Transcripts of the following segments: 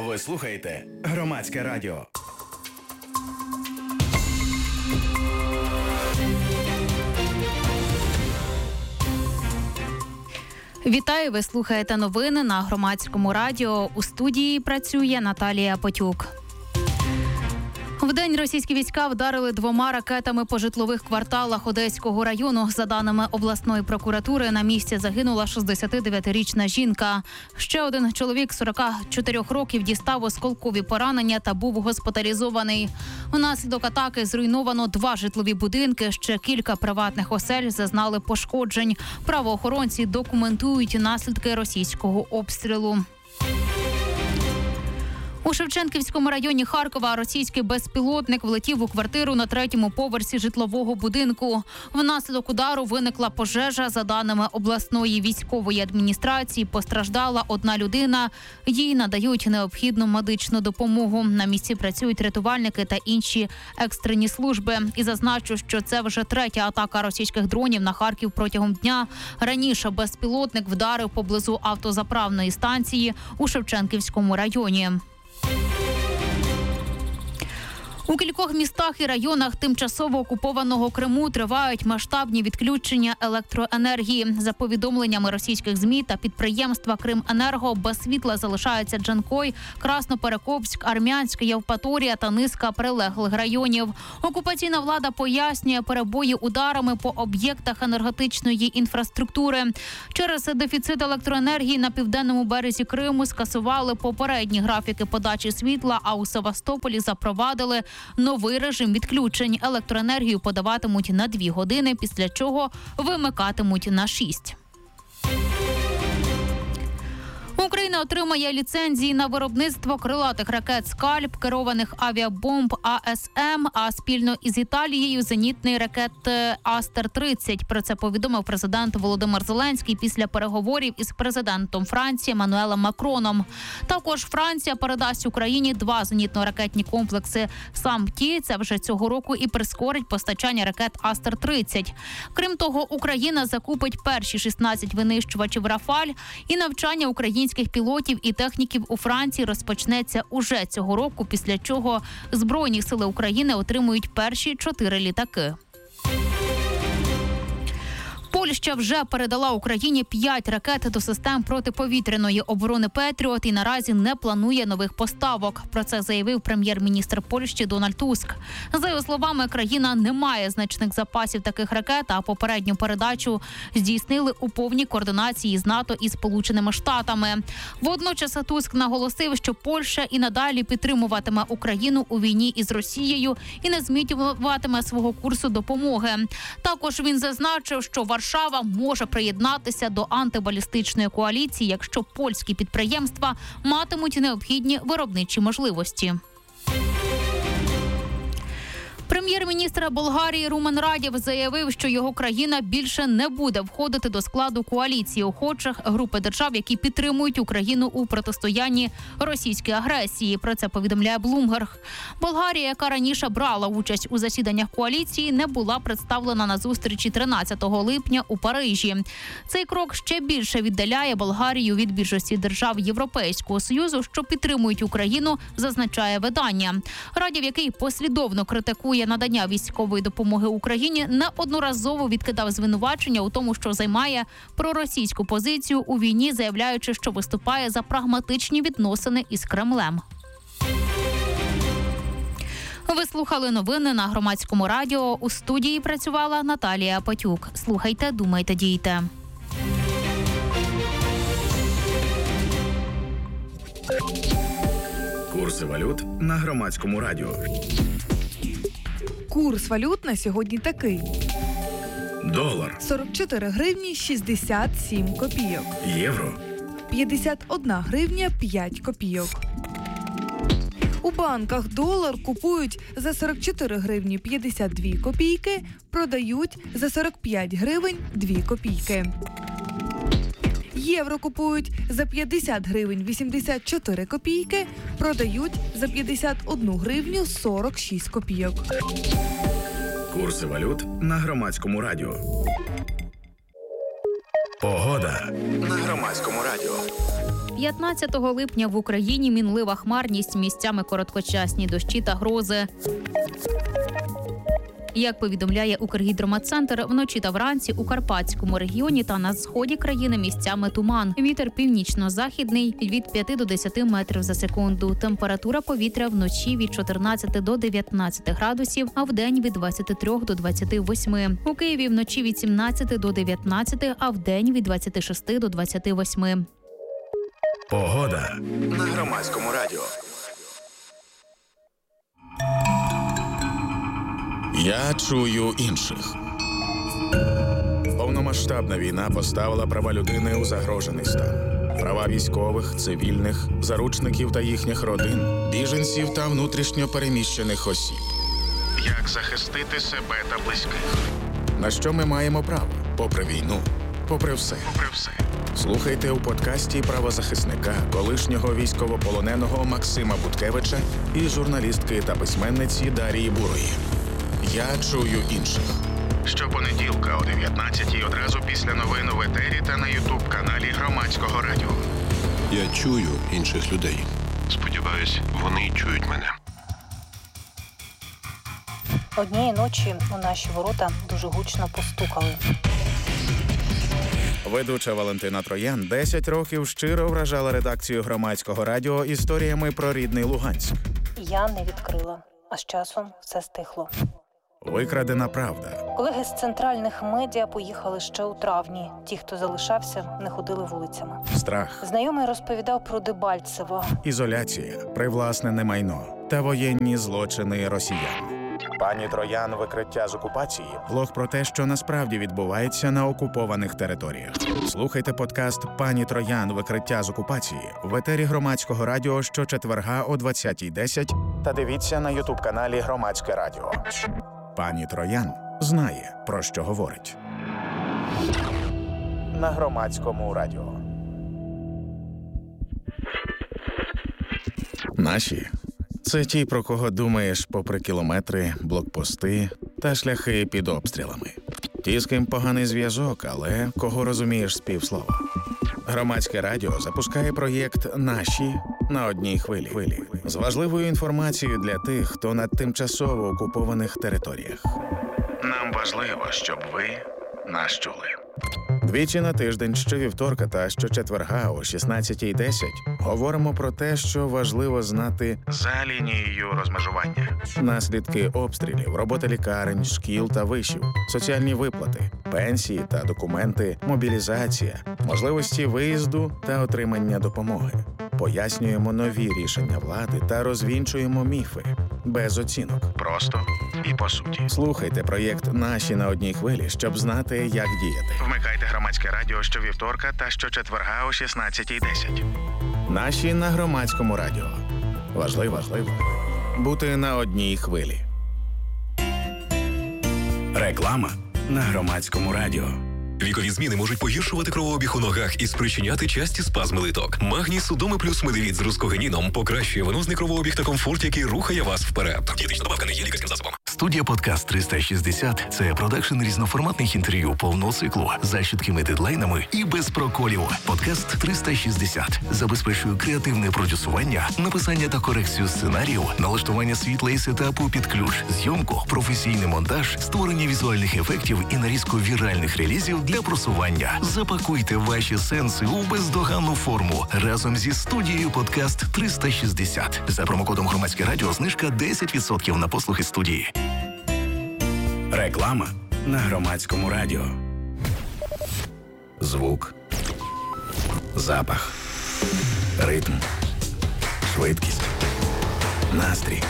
Ви слухаєте Громадське радіо. Вітаю, ви слухаєте новини на Громадському радіо. У студії працює Наталія Потюк. Вдень російські війська вдарили 2 ракетами по житлових кварталах Одеського району. За даними обласної прокуратури, на місці загинула 69-річна жінка. Ще один чоловік 44 років дістав осколкові поранення та був госпіталізований. Внаслідок атаки зруйновано 2 житлові будинки, ще кілька приватних осель зазнали пошкоджень. Правоохоронці документують наслідки російського обстрілу. У Шевченківському районі Харкова російський безпілотник влетів у квартиру на 3-му поверсі житлового будинку. Внаслідок удару виникла пожежа. За даними обласної військової адміністрації, постраждала 1 людина. Їй надають необхідну медичну допомогу. На місці працюють рятувальники та інші екстрені служби. І зазначу, що це вже 3-я атака російських дронів на Харків протягом дня. Раніше безпілотник вдарив поблизу автозаправної станції у Шевченківському районі. У кількох містах і районах тимчасово окупованого Криму тривають масштабні відключення електроенергії. За повідомленнями російських ЗМІ та підприємства «Крименерго», без світла залишаються Джанкой, Красноперекопськ, Армянськ, Євпаторія та низка прилеглих районів. Окупаційна влада пояснює перебої ударами по об'єктах енергетичної інфраструктури. Через дефіцит електроенергії на південному березі Криму скасували попередні графіки подачі світла, а у Севастополі запровадили новий режим відключень. Електроенергію подаватимуть на 2 години, після чого вимикатимуть на 6. Україна отримає ліцензії на виробництво крилатих ракет «Скальп», керованих авіабомб АСМ, а спільно із Італією – зенітний ракет Астер-30. Про це повідомив президент Володимир Зеленський після переговорів із президентом Франції Еммануелем Макроном. Також Франція передасть Україні 2 зенітно-ракетні комплекси «Сампті». Це вже цього року і прискорить постачання ракет Астер-30. Крім того, Україна закупить перші 16 винищувачів «Рафаль», і навчання українських пілотів і техніків у Франції розпочнеться уже цього року, після чого Збройні сили України отримують перші 4 літаки. Польща вже передала Україні 5 ракет до систем протиповітряної оборони «Петріот» і наразі не планує нових поставок. Про це заявив прем'єр-міністр Польщі Дональд Туск. За його словами, країна не має значних запасів таких ракет, а попередню передачу здійснили у повній координації з НАТО і Сполученими Штатами. Водночас Туск наголосив, що Польща і надалі підтримуватиме Україну у війні із Росією і не змінюватиме свого курсу допомоги. Також він зазначив, що Варшава може приєднатися до антибалістичної коаліції, якщо польські підприємства матимуть необхідні виробничі можливості. Прем'єр-міністр Болгарії Румен Радєв заявив, що його країна більше не буде входити до складу коаліції охочих групи держав, які підтримують Україну у протистоянні російській агресії. Про це повідомляє Bloomberg. Болгарія, яка раніше брала участь у засіданнях коаліції, не була представлена на зустрічі 13 липня у Парижі. Цей крок ще більше віддаляє Болгарію від більшості держав Європейського Союзу, що підтримують Україну, зазначає видання. Радєв, який послідовно критикує надання військової допомоги Україні, неодноразово відкидав звинувачення у тому, що займає проросійську позицію у війні, заявляючи, що виступає за прагматичні відносини із Кремлем. Ви слухали новини на Громадському радіо. У студії працювала Наталія Потюк. Слухайте, думайте, дійте. Курси валют на Громадському радіо. Курс валют на сьогодні такий. Долар. 44 гривні 67 копійок. Євро. 51 гривня 5 копійок. У банках долар купують за 44 гривні 52 копійки, продають за 45 гривень 2 копійки. Євро купують за 50 гривень 84 копійки, продають за 51 гривню 46 копійок. Курси валют на Громадському радіо. Погода на Громадському радіо. 15 липня в Україні мінлива хмарність, місцями короткочасні дощі та грози. Як повідомляє Укргідрометцентр, вночі та вранці у Карпатському регіоні та на сході країни місцями туман. Вітер північно-західний від 5 до 10 метрів за секунду. Температура повітря вночі від 14 до 19 градусів, а вдень від 23 до 28. У Києві вночі від 17 до 19, а вдень від 26 до 28. Погода на Громадському радіо. Я чую інших. Повномасштабна війна поставила права людини у загрожений стан. Права військових, цивільних, заручників та їхніх родин, біженців та внутрішньо переміщених осіб. Як захистити себе та близьких? На що ми маємо право? Попри війну, попри все. Слухайте у подкасті правозахисника, колишнього військовополоненого Максима Буткевича і журналістки та письменниці Дарії Бурої. Я чую інших. Щопонеділка о 19-й одразу після новин в етері та на ютуб-каналі Громадського радіо. Я чую інших людей. Сподіваюсь, вони чують мене. Однієї ночі у наші ворота дуже гучно постукали. Ведуча Валентина Троян 10 років щиро вражала редакцію Громадського радіо історіями про рідний Луганськ. Я не відкрила, а з часом все стихло. Викрадена правда. Колеги з центральних медіа поїхали ще у травні. Ті, хто залишався, не ходили вулицями. Страх. Знайомий розповідав про Дебальцево. Ізоляція, привласнене майно та воєнні злочини росіян. Пані Троян «Викриття з окупації» – блог про те, що насправді відбувається на окупованих територіях. Слухайте подкаст «Пані Троян. Викриття з окупації» в етері Громадського радіо щочетверга о 20:10 та дивіться на ютуб-каналі Громадське радіо. Пані Троян знає, про що говорить. На Громадському радіо. Наші – це ті, про кого думаєш попри кілометри, блокпости та шляхи під обстрілами. Ті, з ким поганий зв'язок, але кого розумієш з півслова. Громадське радіо запускає проєкт «Наші» на одній хвилі. З важливою інформацією для тих, хто на тимчасово окупованих територіях. Нам важливо, щоб ви нас чули. Двічі на тиждень, щовівторка та щочетверга о 16:10 говоримо про те, що важливо знати за лінією розмежування. Наслідки обстрілів, робота лікарень, шкіл та вишів, соціальні виплати, пенсії та документи, мобілізація, можливості виїзду та отримання допомоги. Пояснюємо нові рішення влади та розвінчуємо міфи. Без оцінок. Просто і по суті. Слухайте проєкт «Наші» на одній хвилі, щоб знати, як діяти. Вмикайте Громадське радіо щовівторка та щочетверга о 16:10. «Наші» на Громадському радіо. Важливо бути на одній хвилі. Реклама на Громадському радіо. Вікові зміни можуть погіршувати кровообіг у ногах і спричиняти часті спазми литок. Магній Судоми плюс Медевіт з рускогеніном покращує венозний кровообіг та комфорт, який рухає вас вперед. Дієтична добавка не є лікарським засобом. Студія «Подкаст 360» – це продакшн різноформатних інтерв'ю повного циклу за чіткими дедлайнами і без проколів. «Подкаст 360» забезпечує креативне продюсування, написання та корекцію сценаріїв, налаштування світла і сетапу під ключ, зйомку, професійний монтаж, створення візуальних ефектів і нарізку віральних релізів для просування. Запакуйте ваші сенси у бездоганну форму разом зі студією «Подкаст 360». За промокодом «Громадське радіо» знижка 10% на послуги студії. Реклама на Громадському радіо. Звук, запах, ритм, швидкість, настрій,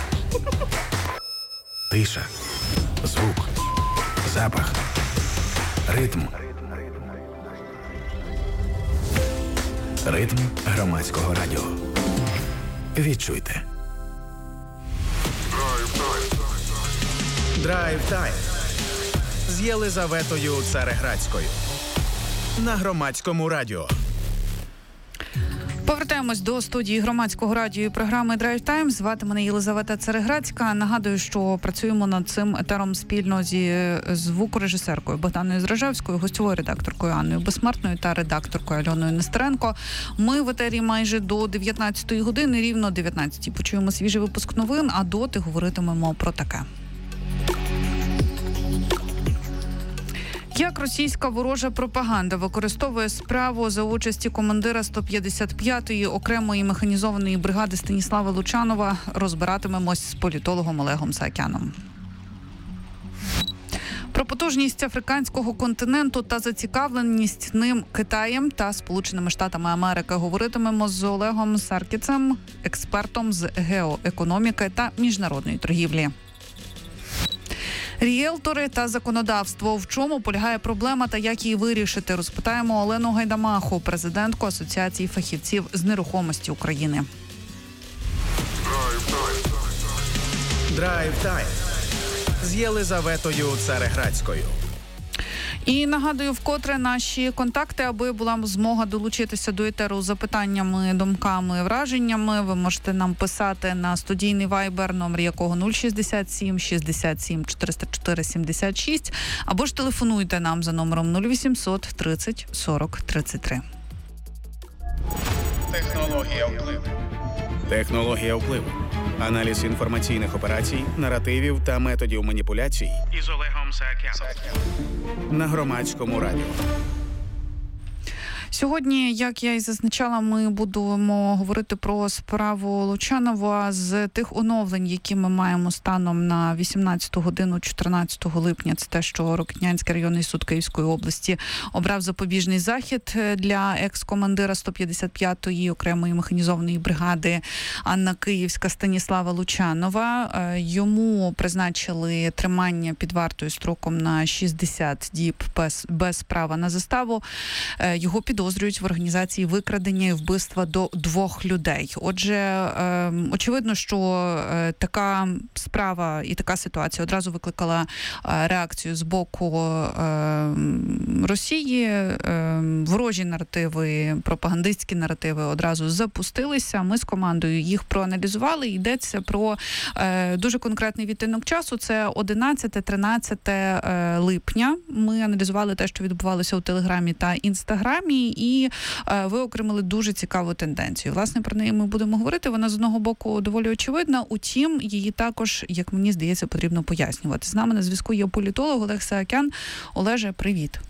тиша, звук, запах, ритм. Ритм Громадського радіо. Відчуйте. Драйв-тайм з Єлизаветою Цареградською на Громадському радіо. Повертаємось до студії Громадського радіо і програми Drive Time. Звати мене Єлизавета Цареградська. Нагадую, що працюємо над цим етером спільно зі звукорежисеркою Богданою Зражевською, гостьовою редакторкою Анною Безсмертною та редакторкою Альоною Нестеренко. Ми в етері майже до 19-ї години, рівно 19-й почуємо свіжий випуск новин, а доти говоритимемо про таке. Як російська ворожа пропаганда використовує справу за участі командира 155-ї окремої механізованої бригади Станіслава Лучанова, розбиратимемось з політологом Олегом Саакяном. Про потужність африканського континенту та зацікавленість ним Китаєм та Сполученими Штатами Америки говоритимемо з Олегом Саркісем, експертом з геоекономіки та міжнародної торгівлі. Ріелтори та законодавство. В чому полягає проблема та як її вирішити? Розпитаємо Олену Гайдамаху, президентку Асоціації фахівців з нерухомості України. Драйв Тайм з Єлизаветою Цареградською. І нагадую вкотре наші контакти, аби була змога долучитися до етеру з запитаннями, думками, враженнями. Ви можете нам писати на студійний вайбер, номер якого 067 67 404 76, або ж телефонуйте нам за номером 0800 30 40 33. Технологія впливу. Технологія впливу. Аналіз інформаційних операцій, наративів та методів маніпуляцій із Олегом Саакяном на Громадському радіо. Сьогодні, як я і зазначала, ми будемо говорити про справу Лучанова з тих оновлень, які ми маємо станом на 18 годину 14 липня. Це те, що Рокитнянський районний суд Київської області обрав запобіжний захід для екс-командира 155-ї окремої механізованої бригади Анна Київська Станіслава Лучанова. Йому призначили тримання під вартою строком на 60 діб без права на заставу. Його підозрюють в організації викрадення і вбивства до 2 людей. Отже, очевидно, що така справа і така ситуація одразу викликала реакцію з боку Росії. Ворожі наративи, пропагандистські наративи одразу запустилися. Ми з командою їх проаналізували. Йдеться про дуже конкретний відтинок часу. Це 11-13 липня. Ми аналізували те, що відбувалося у Телеграмі та Інстаграмі, і виокремили дуже цікаву тенденцію. Власне, про неї ми будемо говорити. Вона, з одного боку, доволі очевидна, утім, її також, як мені здається, потрібно пояснювати. З нами на зв'язку є політолог Олег Саакян. Олеже, привіт.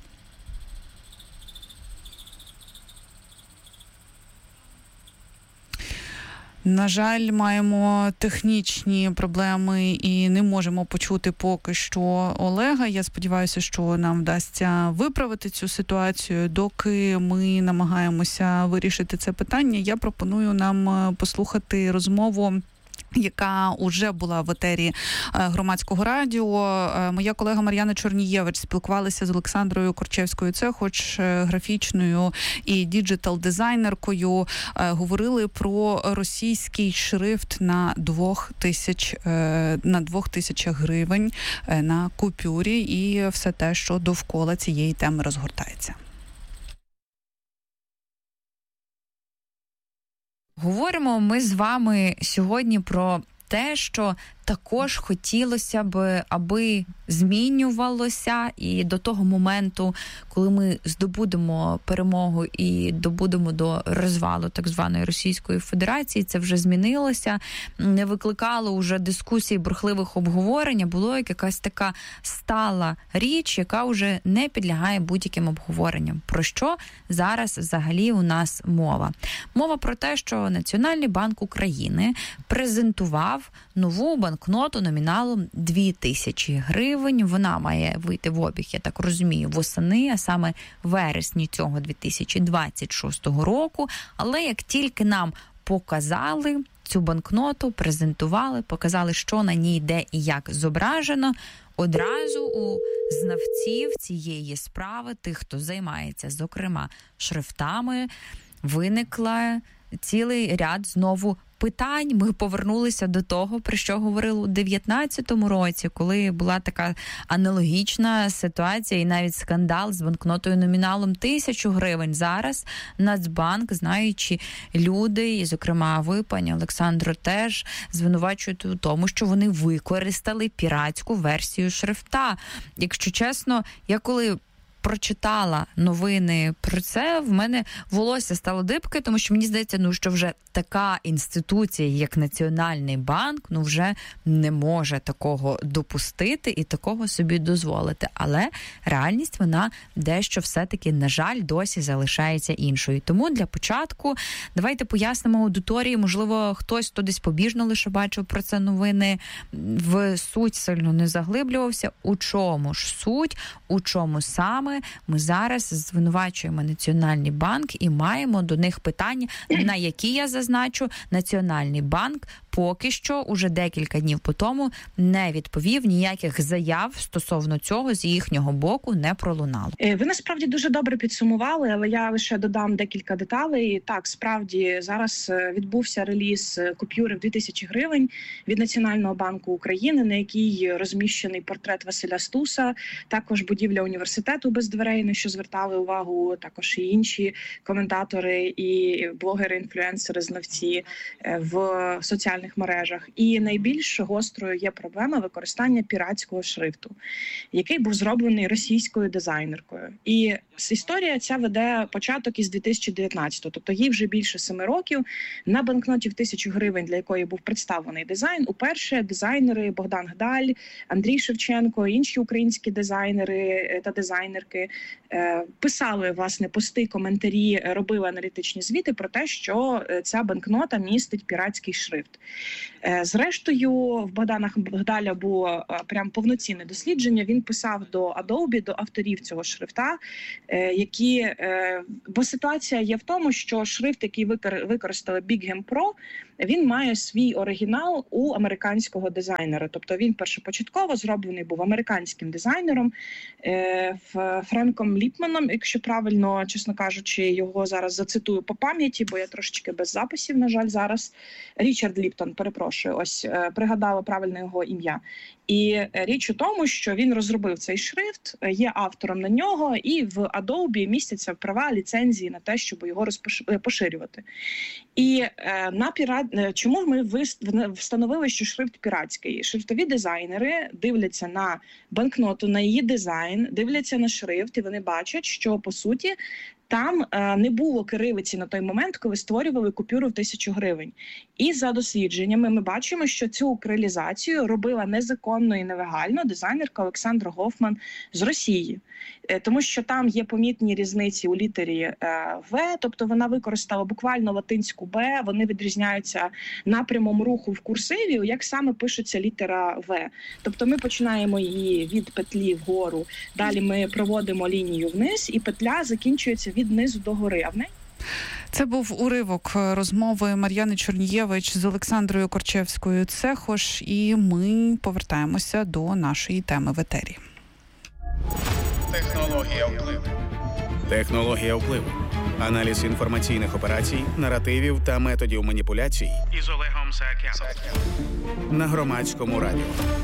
На жаль, маємо технічні проблеми і не можемо почути поки що Олега. Я сподіваюся, що нам вдасться виправити цю ситуацію. Доки ми намагаємося вирішити це питання, я пропоную нам послухати розмову, яка уже була в етері Громадського радіо. Моя колега Мар'яна Чорнієвич спілкувалася з Олександрою Корчевською. Це хоч графічною і діджитал-дизайнеркою. Говорили про російський шрифт на 2000 гривень на купюрі і все те, що довкола цієї теми розгортається. Говоримо ми з вами сьогодні про те, що також хотілося б, аби змінювалося, і до того моменту, коли ми здобудемо перемогу і добудемо до розвалу так званої Російської Федерації, це вже змінилося, не викликало уже дискусій, бурхливих обговорень, було якась така стала річ, яка вже не підлягає будь-яким обговоренням. Про що зараз взагалі у нас мова? Мова про те, що Національний банк України презентував нову банкноту номіналом 2000 гривень. Вона має вийти в обіг, я так розумію, восени, а саме вересні цього 2026 року. Але як тільки нам показали цю банкноту, презентували, показали, що на ній де і як зображено, одразу у знавців цієї справи, тих, хто займається, зокрема, шрифтами, виникла цілий ряд знову питань ми повернулися до того, про що говорили у 2019 році, коли була така аналогічна ситуація і навіть скандал з банкнотою номіналом 1000 гривень. Зараз Нацбанк, знаючи люди, і, зокрема, ви, пані Олександро, теж звинувачують у тому, що вони використали піратську версію шрифта. Якщо чесно, я коли прочитала новини про це, в мене волосся стало дибки, тому що мені здається, що вже така інституція, як Національний банк, вже не може такого допустити і такого собі дозволити. Але реальність, вона дещо все-таки, на жаль, досі залишається іншою. Тому для початку давайте пояснимо аудиторії, можливо, хтось, хто десь побіжно лише бачив про це новини, в суть сильно не заглиблювався. У чому ж суть, у чому саме ми зараз звинувачуємо Національний банк і маємо до них питання, на які, я зазначу, Національний банк поки що уже декілька днів по тому не відповів, ніяких заяв стосовно цього з їхнього боку не пролунало. Ви насправді дуже добре підсумували, але я лише додам декілька деталей. Так, справді, зараз відбувся реліз купюри в 2000 гривень від Національного банку України, на якій розміщений портрет Василя Стуса, також будівля університету без дверей, на що звертали увагу також і інші коментатори, і блогери, інфлюенсери, знавці в соціальних мережах. І найбільш гострою є проблема використання піратського шрифту, який був зроблений російською дизайнеркою. І історія ця веде початок із 2019-го, тобто їй вже більше 7 років. На банкноті в 1000 гривень, для якої був представлений дизайн, уперше дизайнери Богдан Гдаль, Андрій Шевченко, інші українські дизайнери та дизайнерки писали, власне, пости, коментарі, робили аналітичні звіти про те, що ця банкнота містить піратський шрифт. Зрештою, в Богдана Гдаля було прям повноцінне дослідження. Він писав до Adobe, до авторів цього шрифта, бо ситуація є в тому, що шрифт, який використали Bigham Pro, він має свій оригінал у американського дизайнера. Тобто він першопочатково зроблений був американським дизайнером Френком Ліпманом, якщо правильно, чесно кажучи, його зараз зацитую по пам'яті, бо я трошечки без записів, на жаль, зараз. Річард Ліптон, перепрошую, ось пригадала правильне його ім'я. І річ у тому, що він розробив цей шрифт, є автором на нього, і в Adobe містяться права, ліцензії на те, щоб його поширювати. І чому ми встановили, що шрифт піратський? Шрифтові дизайнери дивляться на банкноту, на її дизайн, дивляться на шрифт, і вони бачать, що, по суті, там не було кирилиці на той момент, коли створювали купюру в 1000 гривень. І за дослідженнями ми бачимо, що цю кирилізацію робила незаконно і нелегально дизайнерка Олександра Гофман з Росії. Тому що там є помітні різниці у літері В, тобто вона використала буквально латинську Б, вони відрізняються напрямом руху в курсиві, як саме пишеться літера В. Тобто ми починаємо її від петлі вгору, далі ми проводимо лінію вниз, і петля закінчується від низу до гори. А в неї це був уривок розмови Мар'яни Чорнієвич з Олександрою Корчевською-Цехош, і ми повертаємося до нашої теми в етері. Технологія впливу. Технологія впливу. Аналіз інформаційних операцій, наративів та методів маніпуляцій із Олегом Саакяном на Громадському радіо.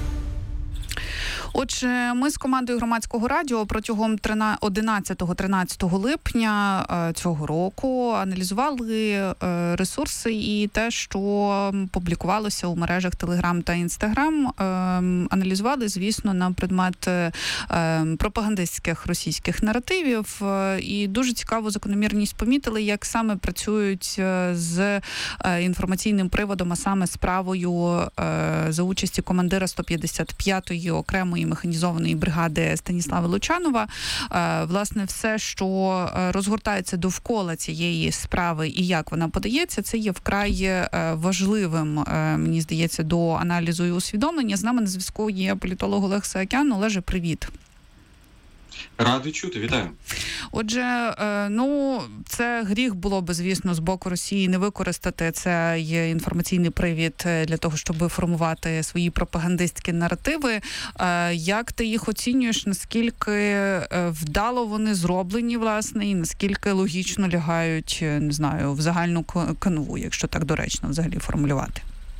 Отже, ми з командою Громадського радіо протягом 11-13 липня цього року аналізували ресурси і те, що публікувалося у мережах Telegram та Instagram. Аналізували, звісно, на предмет пропагандистських російських наративів. І дуже цікаву закономірність помітили, як саме працюють з інформаційним приводом, а саме справою за участі командира 155-ї окремої механізованої бригади Станіслава Лучанова. Власне, все, що розгортається довкола цієї справи і як вона подається, це є вкрай важливим, мені здається, до аналізу і усвідомлення. З нами на зв'язку є політолог Олег Саакян. Олеже, привіт. Радий чути, вітаю. Отже, це гріх було би, звісно, з боку Росії не використати цей інформаційний привід для того, щоб формувати свої пропагандистські наративи. Як ти їх оцінюєш, наскільки вдало вони зроблені, власне, і наскільки логічно лягають, не знаю, в загальну канву, якщо так доречно взагалі формулювати?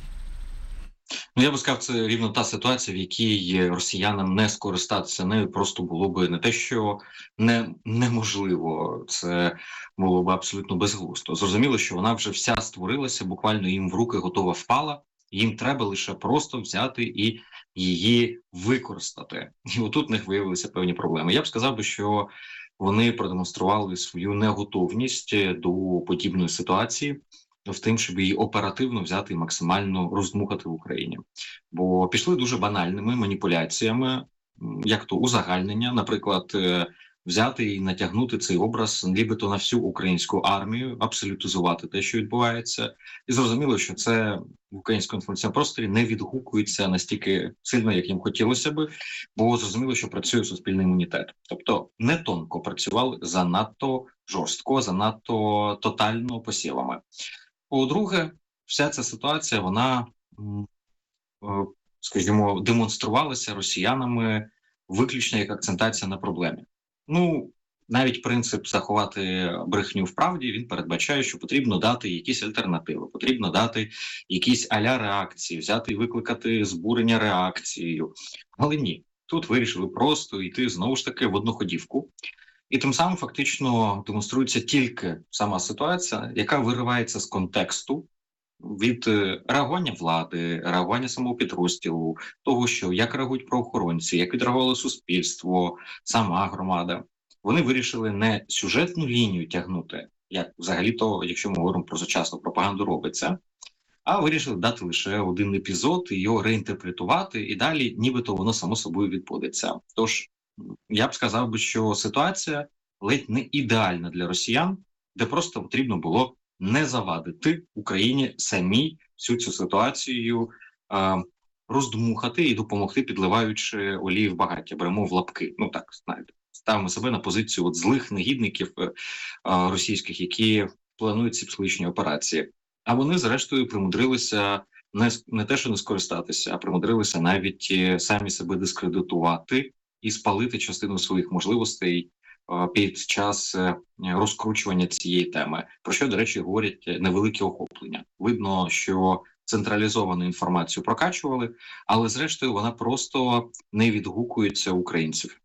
Я би сказав, це рівно та ситуація, в якій росіянам не скористатися нею просто було би не те, що неможливо, це було б абсолютно безглуздо. Зрозуміло, що вона вже вся створилася, буквально їм в руки готова впала, їм треба лише просто взяти і її використати. І отут в них виявилися певні проблеми. Я б сказав би, що вони продемонстрували свою неготовність до подібної ситуації, в тим, щоб її оперативно взяти і максимально роздмухати в Україні. Бо пішли дуже банальними маніпуляціями, як то узагальнення, наприклад, взяти і натягнути цей образ нібито на всю українську армію, абсолютизувати те, що відбувається. І зрозуміло, що це в українському інформаційному просторі не відгукується настільки сильно, як їм хотілося би, бо зрозуміло, що працює суспільний імунітет. Тобто не тонко працювали, занадто жорстко, занадто тотально посівами. По-друге, вся ця ситуація, вона, скажімо, демонструвалася росіянами виключно як акцентація на проблемі. Навіть принцип заховати брехню в правді, він передбачає, що потрібно дати якісь альтернативи, потрібно дати якісь а-ля реакції, взяти і викликати збурення реакцією. Але ні, тут вирішили просто йти знову ж таки в одноходівку. І тим самим фактично демонструється тільки сама ситуація, яка виривається з контексту від реагування влади, реагування самого підрозділу, того, що як реагують правоохоронці, як відреагувало суспільство, сама громада. Вони вирішили не сюжетну лінію тягнути, як взагалі-то, якщо ми говоримо про сучасну пропаганду, робиться, а вирішили дати лише один епізод і його реінтерпретувати, і далі нібито воно само собою відбудеться. Тож, я б сказав, що ситуація ледь не ідеальна для росіян, де просто потрібно було не завадити Україні самій всю цю ситуацію роздмухати і допомогти, підливаючи олії в багаття, беремо в лапки. Так, знаєте, ставимо себе на позицію злих негідників російських, які планують ці психологічні операції. А вони, зрештою, примудрилися не те, що не скористатися, а примудрилися навіть самі себе дискредитувати і спалити частину своїх можливостей під час розкручування цієї теми. Про що, до речі, говорять невеликі охоплення. Видно, що централізовану інформацію прокачували, але зрештою вона просто не відгукується українців.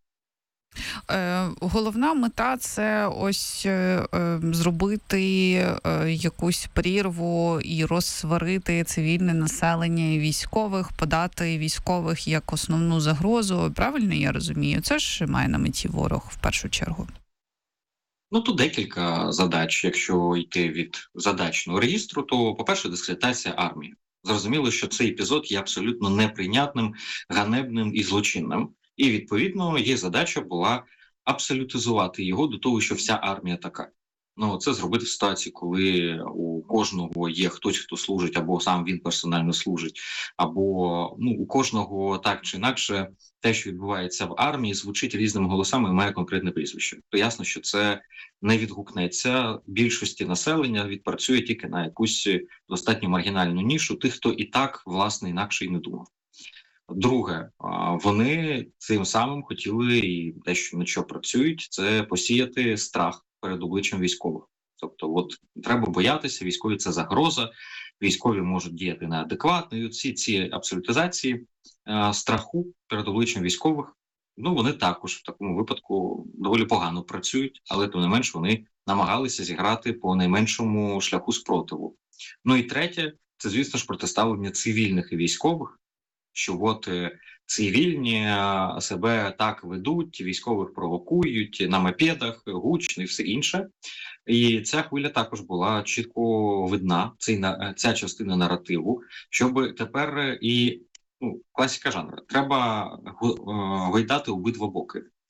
Головна мета – це ось зробити якусь прірву і розсварити цивільне населення і військових, подати військових як основну загрозу. Правильно я розумію? Це ж має на меті ворог в першу чергу. Тут декілька задач. Якщо йти від задачного регістру, то, по-перше, дискредитація армії. Зрозуміло, що цей епізод є абсолютно неприйнятним, ганебним і злочинним. І, відповідно, їх задача була абсолютизувати його до того, що вся армія така. Це зробити в ситуації, коли у кожного є хтось, хто служить, або сам він персонально служить, або у кожного так чи інакше те, що відбувається в армії, звучить різними голосами і має конкретне прізвище. То ясно, що це не відгукнеться більшості населення, відпрацює тільки на якусь достатньо маргінальну нішу тих, хто і так, власне, інакше і не думав. Друге, вони цим самим хотіли, і те, що на що працюють, це посіяти страх перед обличчям військових. Тобто, треба боятися, військові – це загроза, військові можуть діяти неадекватно, і всі ці абсолютизації страху перед обличчям військових, вони також в такому випадку доволі погано працюють, але тим не менш вони намагалися зіграти по найменшому шляху спротиву. І третє, це, звісно ж, протиставлення цивільних і військових, що цивільні себе так ведуть, військових провокують на мопедах, гучно і все інше. І ця хвиля також була чітко видна, ця частина наративу, щоб тепер і класика жанру. Треба гойдати обидва боки,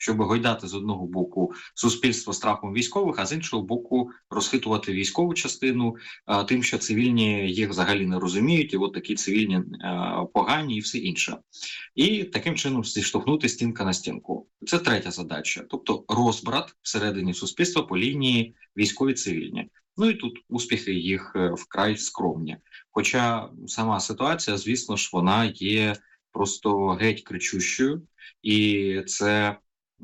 щоб гойдати з одного боку суспільство страхом військових, а з іншого боку розхитувати військову частину тим, що цивільні їх взагалі не розуміють, і от такі цивільні погані і все інше. І таким чином зіштовхнути стінка на стінку. Це третя задача, тобто розбрат всередині суспільства по лінії військові-цивільні. Ну і тут успіхи їх вкрай скромні. Хоча сама ситуація, звісно ж, вона є просто геть кричущою, і це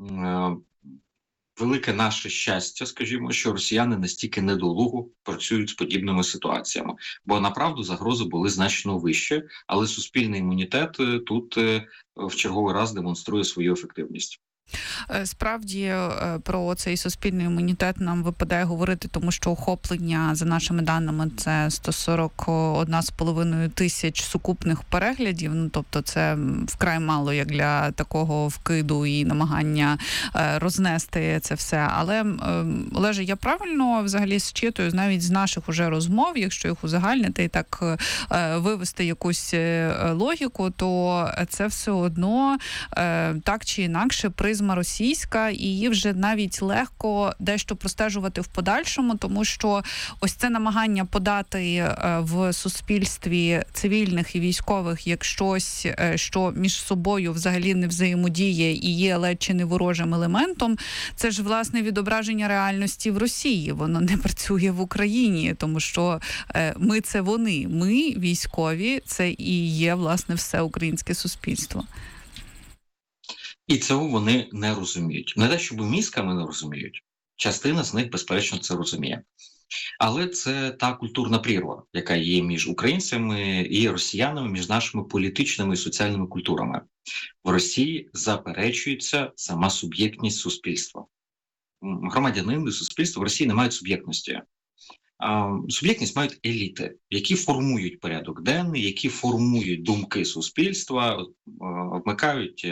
велике наше щастя, скажімо, що росіяни настільки недолуго працюють з подібними ситуаціями. Бо, направду, загрози були значно вище, але суспільний імунітет тут в черговий раз демонструє свою ефективність. Справді про цей суспільний імунітет нам випадає говорити, тому що охоплення, за нашими даними, це 141,5 тисяч сукупних переглядів. Ну, тобто це вкрай мало як для такого вкиду і намагання рознести це все. Але, Олеже, я правильно взагалі зчитую навіть з наших уже розмов, якщо їх узагальнити і так вивести якусь логіку, то це все одно так чи інакше призма російська, і її вже навіть легко дещо простежувати в подальшому, тому що ось це намагання подати в суспільстві цивільних і військових як щось, що між собою взагалі не взаємодіє і є ледь чи не ворожим елементом, це ж, власне, відображення реальності в Росії. Воно не працює в Україні, тому що ми – це вони. Ми, військові, це і є, власне, все українське суспільство. І цього вони не розуміють. Не те, щоб мізками не розуміють. Частина з них, безперечно, це розуміє. Але це та культурна прірва, яка є між українцями і росіянами, між нашими політичними і соціальними культурами. В Росії заперечується сама суб'єктність суспільства. Громадянин і суспільство в Росії не мають суб'єктності. Суб'єктність мають еліти, які формують порядок денний, які формують думки суспільства, вмикають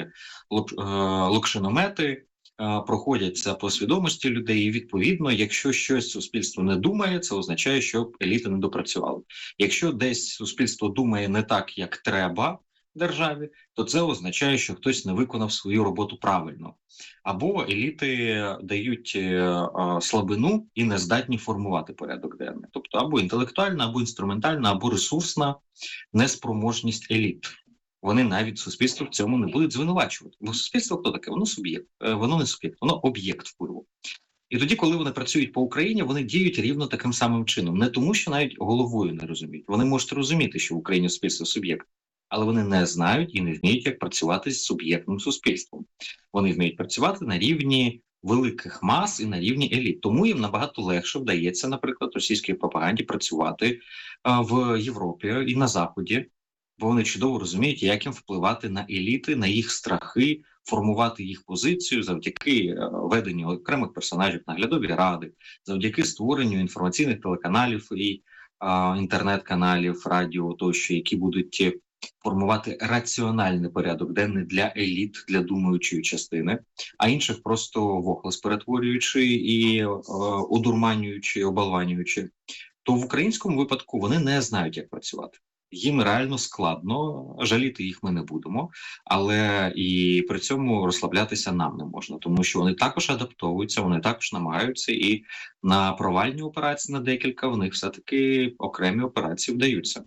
локшиномети, проходяться по свідомості людей, і, відповідно, якщо щось суспільство не думає, це означає, що еліти не допрацювали. Якщо десь суспільство думає не так, як треба державі, то це означає, що хтось не виконав свою роботу правильно. Або еліти дають слабину і не здатні формувати порядок денний. Тобто або інтелектуальна, або інструментальна, або ресурсна неспроможність еліт. Вони навіть суспільство в цьому не будуть звинувачувати. Бо суспільство хто таке? Воно суб'єкт. Воно не суб'єкт, воно об'єкт впливу. І тоді, коли вони працюють по Україні, вони діють рівно таким самим чином. Не тому, що навіть головою не розуміють. Вони можуть розуміти, що в Україні суспільство суб'єкт. Але вони не знають і не вміють, як працювати з суб'єктним суспільством. Вони вміють працювати на рівні великих мас і на рівні еліт. Тому їм набагато легше вдається, наприклад, російській пропаганді працювати в Європі і на Заході, бо вони чудово розуміють, як їм впливати на еліти, на їх страхи, формувати їх позицію завдяки веденню окремих персонажів наглядові ради, завдяки створенню інформаційних телеканалів і інтернет-каналів, радіо тощо, які будуть формувати раціональний порядок денний для еліт, для думаючої частини, а інших просто в охлес перетворюючи і одурманюючи, обалванюючи. То в українському випадку вони не знають, як працювати. Їм реально складно, жаліти їх ми не будемо, але і при цьому розслаблятися нам не можна, тому що вони також адаптовуються, вони також намагаються, і на провальні операції, на декілька, в них все-таки окремі операції вдаються.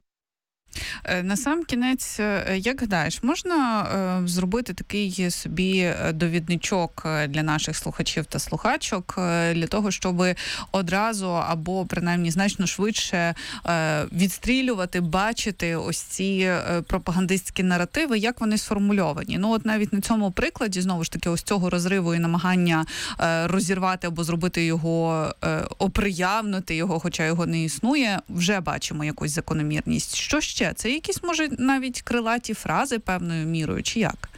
На сам кінець, як гадаєш, можна зробити такий собі довідничок для наших слухачів та слухачок для того, щоб одразу або принаймні значно швидше відстрілювати, бачити ось ці пропагандистські наративи, як вони сформульовані? Ну от навіть на цьому прикладі, знову ж таки, ось цього розриву і намагання розірвати або зробити його, оприявнити його, хоча його не існує, вже бачимо якусь закономірність. Що ще? Це якісь, може, навіть крилаті фрази певною мірою, чи як?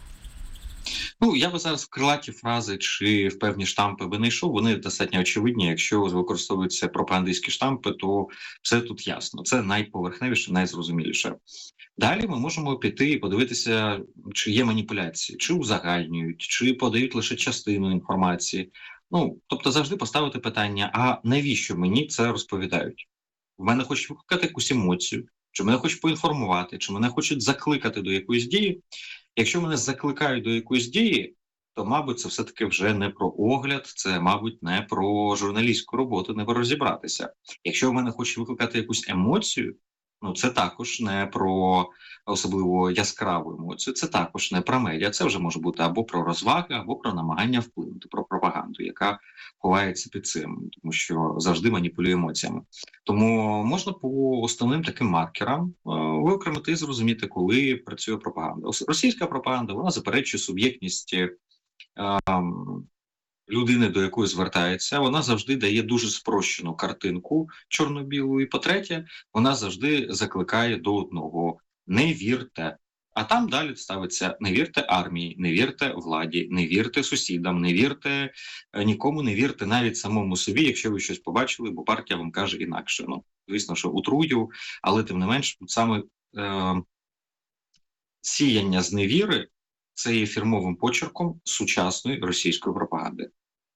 Ну, я би зараз в крилаті фрази чи в певні штампи би не йшов, вони достатньо очевидні. Якщо використовуються пропагандистські штампи, то все тут ясно. Це найповерхневіше, найзрозуміліше. Далі ми можемо піти і подивитися, чи є маніпуляції, чи узагальнюють, чи подають лише частину інформації. Ну, тобто завжди поставити питання, а навіщо мені це розповідають? В мене хочуть викликати якусь емоцію, чи мене хочуть поінформувати, чи мене хочуть закликати до якоїсь дії. Якщо мене закликають до якоїсь дії, то, мабуть, це все-таки вже не про огляд, це, мабуть, не про журналістську роботу, не про розібратися. Якщо в мене хочуть викликати якусь емоцію, це також не про особливо яскраву емоцію, це також не про медіа, це вже може бути або про розваги, або про намагання вплинути, про пропаганду, яка ховається під цим, тому що завжди маніпулює емоціями. Тому можна по основним таким маркерам виокремити і зрозуміти, коли працює пропаганда. Російська пропаганда, вона заперечує суб'єктність людини, до якої звертається, вона завжди дає дуже спрощену картинку чорно-білу. І, по-третє, вона завжди закликає до одного – не вірте. А там далі ставиться: не вірте армії, не вірте владі, не вірте сусідам, не вірте нікому, не вірте навіть самому собі, якщо ви щось побачили, бо партія вам каже інакше. Звісно, що утрую, але тим не менш, саме сіяння зневіри – це є фірмовим почерком сучасної російської пропаганди.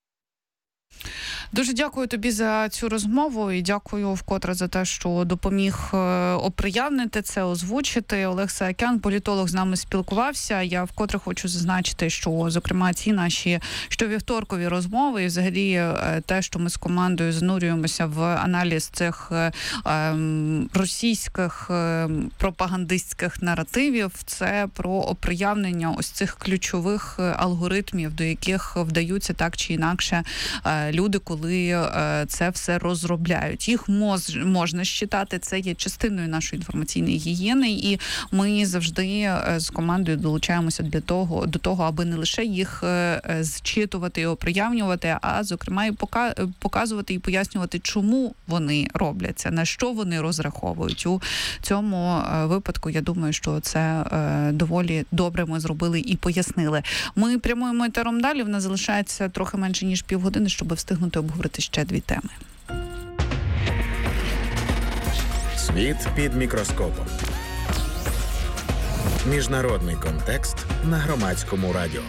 Дуже дякую тобі за цю розмову і дякую вкотре за те, що допоміг оприявнити це, озвучити. Олег Саакян, політолог, з нами спілкувався. Я вкотре хочу зазначити, що, зокрема, ці наші щовівторкові розмови і взагалі те, що ми з командою занурюємося в аналіз цих російських пропагандистських наративів, це про оприявнення ось цих ключових алгоритмів, до яких вдаються так чи інакше люди, коли це все розробляють. Їх можна считати, це є частиною нашої інформаційної гігієни, і ми завжди з командою долучаємося до того, аби не лише їх зчитувати і оприявнювати, а, зокрема, і показувати і пояснювати, чому вони робляться, на що вони розраховують. У цьому випадку, я думаю, що це доволі добре ми зробили і пояснили. Ми прямуємо етером далі, в нас залишається трохи менше, ніж півгодини, щоб встигнути обговорити ще дві теми. Світ під мікроскопом. Міжнародний контекст на Громадському радіо.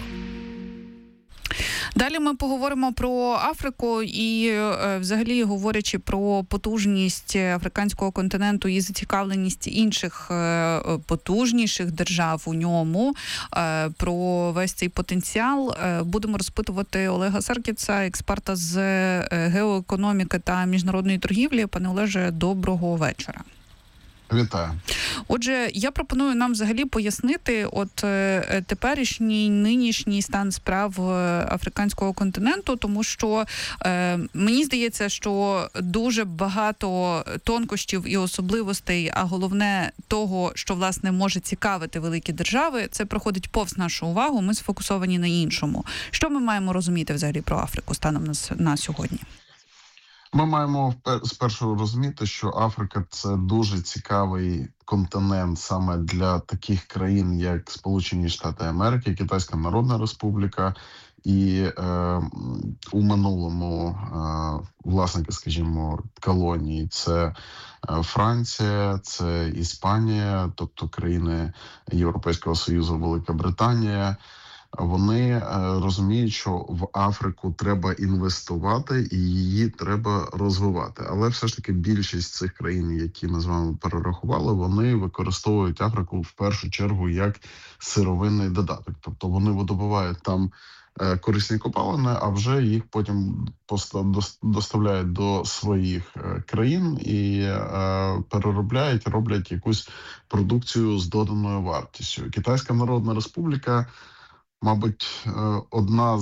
Далі ми поговоримо про Африку і, взагалі, говорячи про потужність африканського континенту і зацікавленість інших потужніших держав у ньому, про весь цей потенціал, будемо розпитувати Олега Серкіца, експерта з геоекономіки та міжнародної торгівлі. Пане Олеже, доброго вечора. Вітаю. Отже, я пропоную нам взагалі пояснити теперішній, нинішній стан справ африканського континенту, тому що мені здається, що дуже багато тонкощів і особливостей, а головне того, що, власне, може цікавити великі держави, це проходить повз нашу увагу, ми сфокусовані на іншому. Що ми маємо розуміти взагалі про Африку станом на сьогодні? Ми маємо спершу розуміти, що Африка – це дуже цікавий континент саме для таких країн, як Сполучені Штати Америки, Китайська Народна Республіка і у минулому власники, скажімо, колонії – це Франція, це Іспанія, тобто країни Європейського Союзу, Велика Британія. Вони розуміють, що в Африку треба інвестувати і її треба розвивати. Але все ж таки більшість цих країн, які ми з вами перерахували, вони використовують Африку в першу чергу як сировинний додаток. Тобто вони видобувають там корисні копалини, а вже їх потім доставляють до своїх країн і переробляють, роблять якусь продукцію з доданою вартістю. Китайська Народна Республіка, мабуть, одна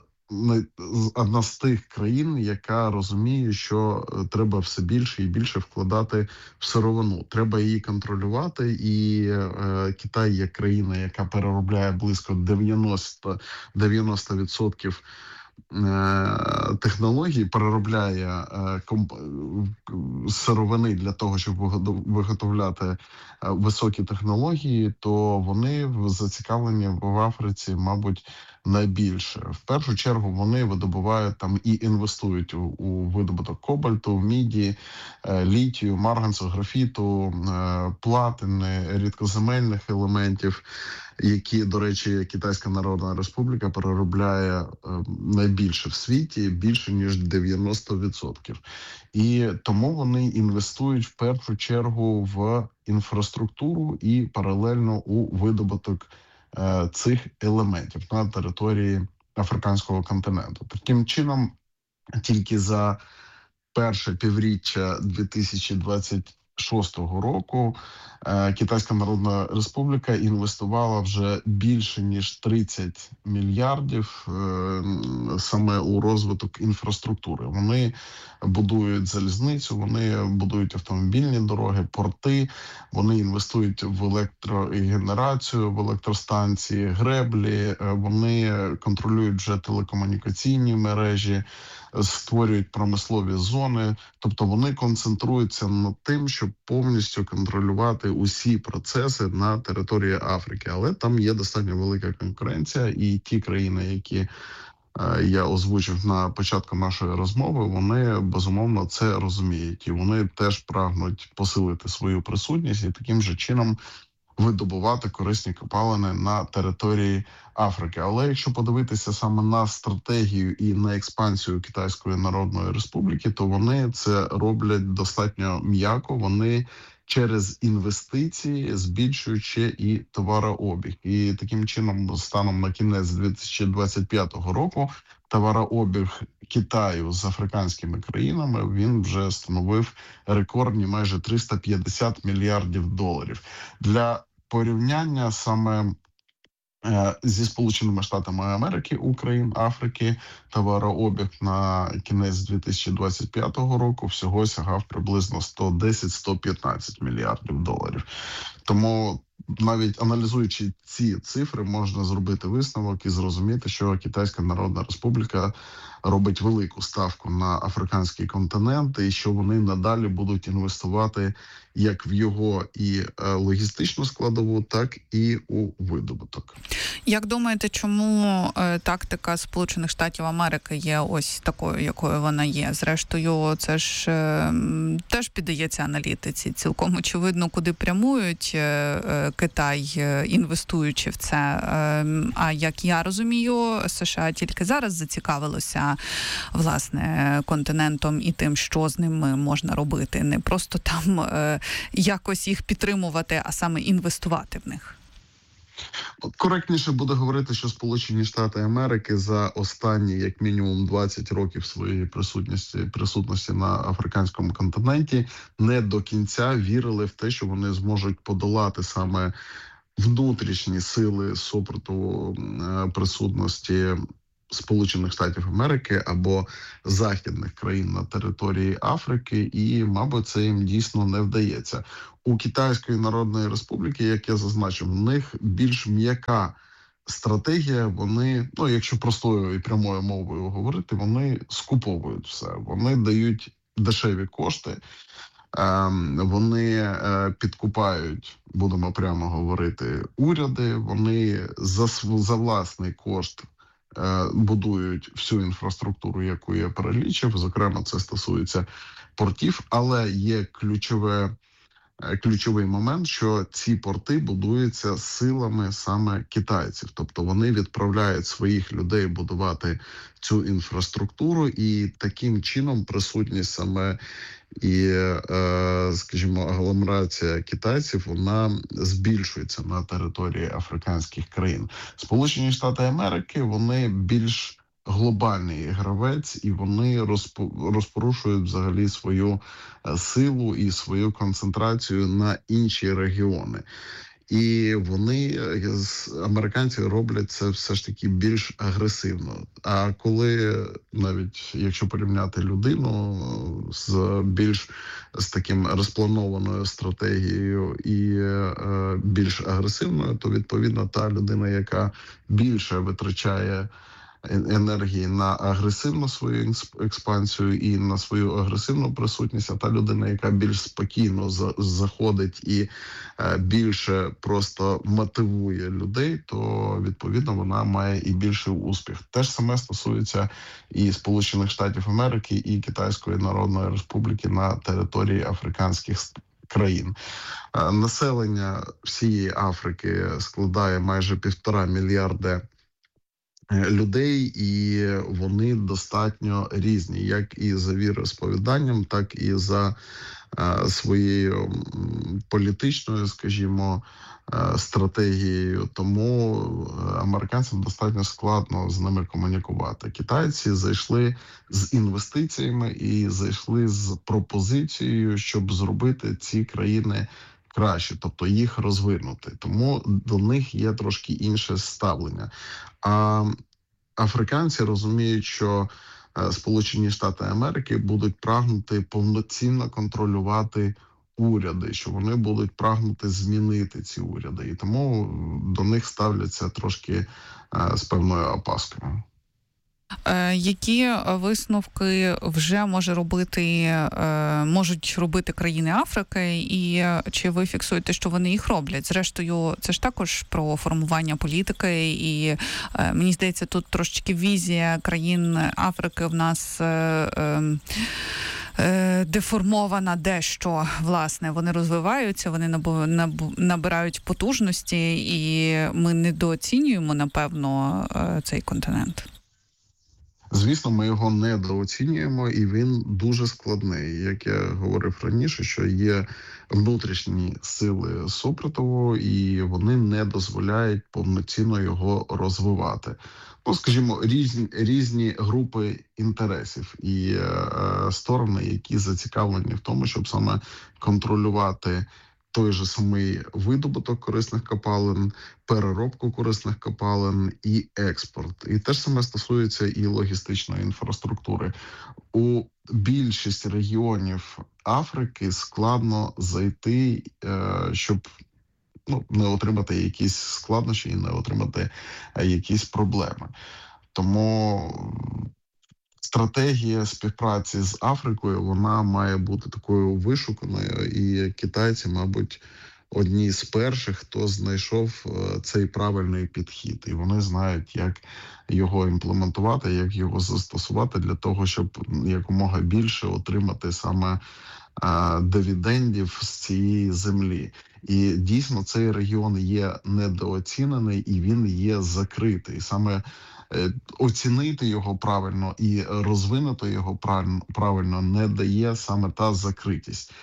з тих країн, яка розуміє, що треба все більше і більше вкладати в сировину. Треба її контролювати, і Китай є країна, яка переробляє близько 90% технологій, переробляє сировини для того, щоб виготовляти високі технології, то вони зацікавлені в Африці, мабуть, найбільше. В першу чергу вони видобувають там і інвестують у видобуток кобальту, міді, літію, марганцу, графіту, платини, рідкоземельних елементів, які, до речі, Китайська Народна Республіка переробляє найбільше в світі, більше ніж 90%. І тому вони інвестують в першу чергу в інфраструктуру і паралельно у видобуток цих елементів на території африканського континенту. Таким чином, тільки за перше півріччя 2026 року Китайська Народна Республіка інвестувала вже більше ніж 30 мільярдів саме у розвиток інфраструктури. Вони будують залізницю, вони будують автомобільні дороги, порти, вони інвестують в електрогенерацію, в електростанції, греблі, вони контролюють вже телекомунікаційні мережі, створюють промислові зони, тобто вони концентруються над тим, щоб повністю контролювати усі процеси на території Африки. Але там є достатньо велика конкуренція, і ті країни, які я озвучив на початку нашої розмови, вони безумовно це розуміють, і вони теж прагнуть посилити свою присутність і таким же чином видобувати корисні копалини на території Африки. Але якщо подивитися саме на стратегію і на експансію Китайської Народної Республіки, то вони це роблять достатньо м'яко. Вони через інвестиції збільшують ще і товарообіг. І таким чином, станом на кінець 2025 року, товарообіг Китаю з африканськими країнами, він вже становив рекордні майже 350 мільярдів доларів. Для порівняння саме зі Сполученими Штатами Америки у країн Африки товарообіг на кінець 2025 року всього сягав приблизно 110-115 мільярдів доларів. Тому навіть аналізуючи ці цифри, можна зробити висновок і зрозуміти, що Китайська Народна Республіка робить велику ставку на африканський континент, і що вони надалі будуть інвестувати як в його і логістичну складову, так і у видобуток. Як думаєте, чому тактика Сполучених Штатів Америки є ось такою, якою вона є? Зрештою, це ж теж піддається аналітиці. Цілком очевидно, куди прямують Китай, інвестуючи в це. А як я розумію, США тільки зараз зацікавилося, власне, континентом і тим, що з ними можна робити. Не просто там якось їх підтримувати, а саме інвестувати в них. Коректніше буде говорити, що Сполучені Штати Америки за останні, як мінімум, 20 років своєї присутності на африканському континенті не до кінця вірили в те, що вони зможуть подолати саме внутрішні сили супротиву присутності Сполучених Штатів Америки або західних країн на території Африки, і, мабуть, це їм дійсно не вдається. У Китайської Народної Республіки, як я зазначив, у них більш м'яка стратегія. Вони, якщо простою і прямою мовою говорити, вони скуповують все. Вони дають дешеві кошти, вони підкупають, будемо прямо говорити, уряди, вони за власний кошт будують всю інфраструктуру, яку я перелічив. Зокрема, це стосується портів, але є ключовий момент, що ці порти будуються силами саме китайців. Тобто вони відправляють своїх людей будувати цю інфраструктуру, і таким чином присутність саме і, скажімо, агломерація китайців, вона збільшується на території африканських країн. Сполучені Штати Америки, вони більш глобальний гравець, і вони розпорушують взагалі свою силу і свою концентрацію на інші регіони. І вони, американці, роблять це все ж таки більш агресивно. А коли, навіть якщо порівняти людину з таким розпланованою стратегією і більш агресивною, то відповідно та людина, яка більше витрачає енергії на агресивну свою експансію і на свою агресивну присутність, а та людина, яка більш спокійно заходить і більше просто мотивує людей, то відповідно вона має і більший успіх. Те ж саме стосується і Сполучених Штатів Америки, і Китайської Народної Республіки на території африканських країн. Населення всієї Африки складає майже 1,5 мільярда людей, і вони достатньо різні, як і за віросповіданням, так і за своєю політичною, скажімо, стратегією. Тому американцям достатньо складно з ними комунікувати. Китайці зайшли з інвестиціями і зайшли з пропозицією, щоб зробити ці країни краще, тобто їх розвинути. Тому до них є трошки інше ставлення. А африканці розуміють, що Сполучені Штати Америки будуть прагнути повноцінно контролювати уряди, що вони будуть прагнути змінити ці уряди. І тому до них ставляться трошки з певною опаскою. Які висновки вже можуть робити країни Африки, і чи ви фіксуєте, що вони їх роблять? Зрештою, це ж також про формування політики, і мені здається, тут трошечки візія країн Африки в нас деформована дещо, власне. Вони розвиваються, вони набирають потужності, і ми недооцінюємо, напевно, цей континент. Звісно, ми його недооцінюємо, і він дуже складний. Як я говорив раніше, що є внутрішні сили супротиву, і вони не дозволяють повноцінно його розвивати. Ну, скажімо, різні групи інтересів і сторони, які зацікавлені в тому, щоб саме контролювати той же самий видобуток корисних копалин, переробку корисних копалин і експорт. І те ж саме стосується і логістичної інфраструктури. У більшість регіонів Африки складно зайти, щоб не отримати якісь складнощі і не отримати якісь проблеми. Тому стратегія співпраці з Африкою, вона має бути такою вишуканою, і китайці, мабуть, одні з перших, хто знайшов цей правильний підхід. І вони знають, як його імплементувати, як його застосувати для того, щоб якомога більше отримати саме дивідендів з цієї землі. І дійсно цей регіон є недооцінений і він є закритий. Саме оцінити його правильно і розвинути його правильно не дає саме та закритість.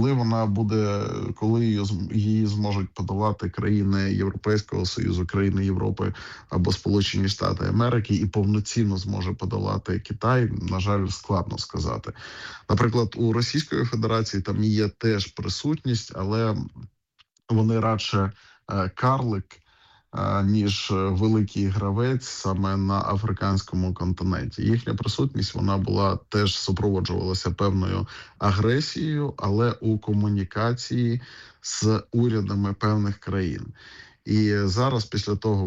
Коли її зможуть подолати країни Європейського Союзу, країни Європи або Сполучені Штати Америки, і повноцінно зможе подолати Китай, на жаль, складно сказати. Наприклад, у Російської Федерації там є теж присутність, але вони радше карлик, ніж великий гравець саме на африканському континенті. Їхня присутність, вона була теж супроводжувалася певною агресією, але у комунікації з урядами певних країн. І зараз, після того,